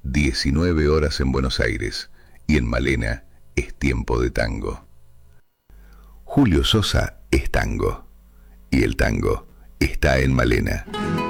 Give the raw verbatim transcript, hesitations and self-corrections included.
diecinueve horas en Buenos Aires, y en Malena es tiempo de tango. Julio Sosa es tango, y el tango está en Malena.